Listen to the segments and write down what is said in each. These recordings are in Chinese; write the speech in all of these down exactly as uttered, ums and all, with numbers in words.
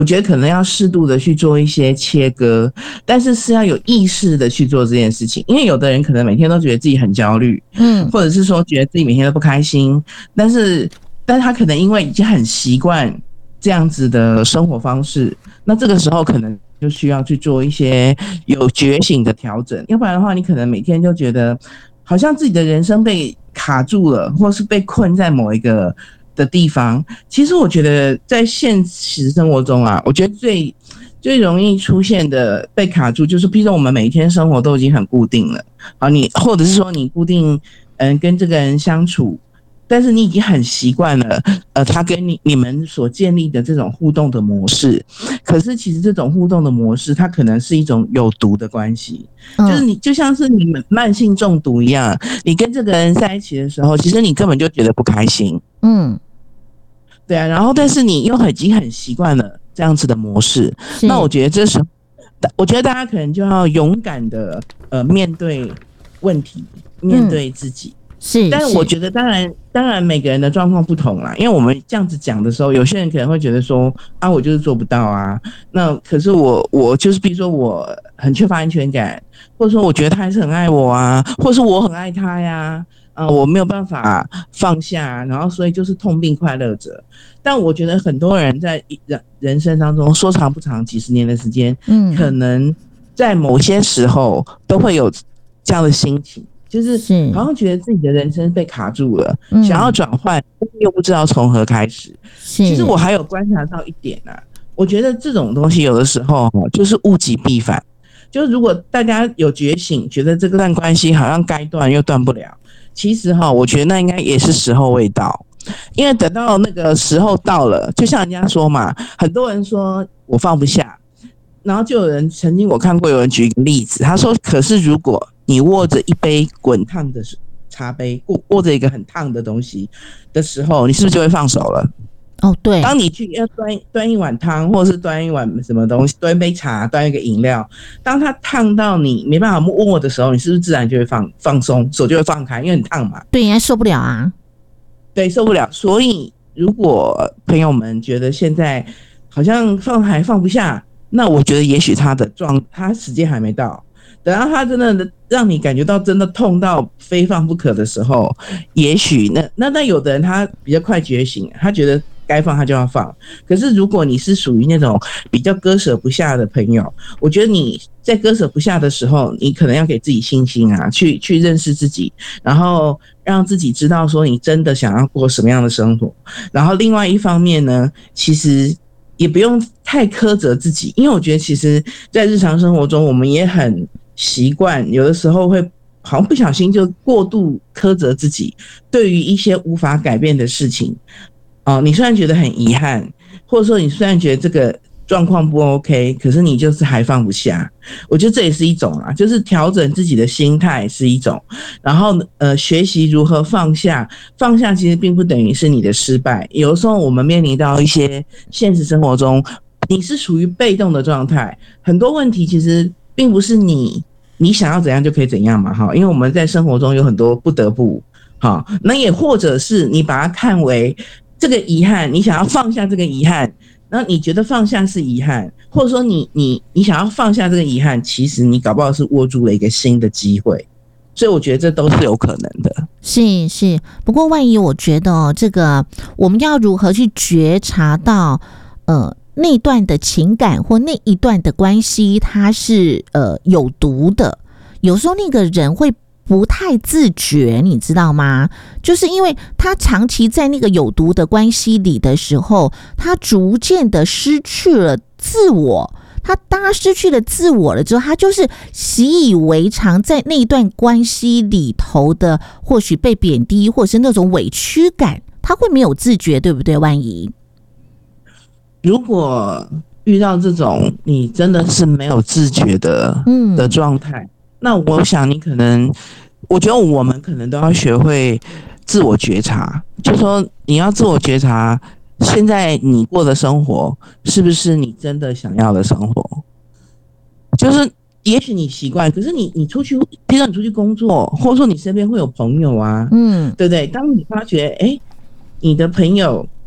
我觉得可能要适度的去做一些切割，但是是要有意识的去做这件事情。因为有的人可能每天都觉得自己很焦虑，嗯，或者是说觉得自己每天都不开心，但是但是他可能因为已经很习惯这样子的生活方式，那这个时候可能就需要去做一些有觉醒的调整，要不然的话，你可能每天就觉得好像自己的人生被卡住了，或是被困在某一个的地方。其实我觉得在现实生活中啊，我觉得最最容易出现的被卡住，就是譬如说我们每一天生活都已经很固定了，好，你或者是说你固定嗯跟这个人相处。但是你已经很习惯了，呃，他跟你你们所建立的这种互动的模式，可是其实这种互动的模式，它可能是一种有毒的关系，嗯、就是你就像是你们慢性中毒一样，你跟这个人在一起的时候，其实你根本就觉得不开心，嗯，对啊，然后但是你又已经很习惯了这样子的模式，那我觉得这时候，我觉得大家可能就要勇敢的呃面对问题，面对自己。嗯是，但是我觉得当然当然每个人的状况不同啦，因为我们这样子讲的时候，有些人可能会觉得说啊我就是做不到啊，那可是我我就是比如说我很缺乏安全感，或者说我觉得他还是很爱我啊，或者是我很爱他呀，啊我没有办法放下，然后所以就是痛并快乐着。但我觉得很多人在人人生当中说长不长几十年的时间，嗯，可能在某些时候都会有这样的心情。就是好像觉得自己的人生被卡住了，嗯、想要转换，又不知道从何开始。其实我还有观察到一点啊，我觉得这种东西有的时候就是物极必反。就是如果大家有觉醒，觉得这段关系好像该断又断不了，其实哈，我觉得那应该也是时候未到。因为等到那个时候到了，就像人家说嘛，很多人说我放不下，然后就有人曾经我看过有人举一个例子，他说：“可是如果你握着一杯滚烫的茶杯，握着一个很烫的东西的时候，你是不是就会放手了？” 哦，对。 当你去要端端一碗汤，或者是端一碗什么东西，端一杯茶，端一个饮料，当它烫到你没办法握的时候，你是不是自然就会放放松，手就会放开，因为很烫嘛。 对，应该受不了啊。 对，受不了。所以，如果朋友们觉得现在好像放还放不下，那我觉得也许他的状，他时间还没到。等到他真的让你感觉到真的痛到非放不可的时候，也许那那那有的人他比较快觉醒，他觉得该放他就要放。可是如果你是属于那种比较割舍不下的朋友，我觉得你在割舍不下的时候，你可能要给自己信心啊，去去认识自己，然后让自己知道说你真的想要过什么样的生活。然后另外一方面呢，其实也不用太苛责自己，因为我觉得其实在日常生活中我们也很习惯，有的时候会好像不小心就过度苛责自己，对于一些无法改变的事情，哦，你虽然觉得很遗憾，或者说你虽然觉得这个状况不 OK， 可是你就是还放不下。我觉得这也是一种啦，就是调整自己的心态是一种，然后呃学习如何放下。放下其实并不等于是你的失败，有的时候我们面临到一些现实生活中，你是属于被动的状态，很多问题其实并不是你你想要怎样就可以怎样嘛，哈，因为我们在生活中有很多不得不，哈，那也或者是你把它看为这个遗憾，你想要放下这个遗憾，然后你觉得放下是遗憾，或者说你你你想要放下这个遗憾，其实你搞不好是握住了一个新的机会，所以我觉得这都是有可能的。 是是，不过万一我觉得、哦、这个我们要如何去觉察到呃那段的情感或那一段的关系它是呃有毒的，有时候那个人会不太自觉，你知道吗？就是因为他长期在那个有毒的关系里的时候，他逐渐的失去了自我。他当他失去了自我了之后，他就是习以为常，在那段关系里头的或许被贬低，或是那种委屈感，他会没有自觉，对不对？万一如果遇到这种你真的是没有自觉的、嗯、的状态，那我想你可能，我觉得我们可能都要学会自我觉察，就说你要自我觉察，现在你过的生活是不是你真的想要的生活？就是也许你习惯，可是你你出去，比如说你出去工作，或者说你身边会有朋友啊，嗯，对不对？当你发觉，哎，你的朋友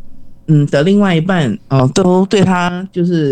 嗯的另外一半哦，都对他就是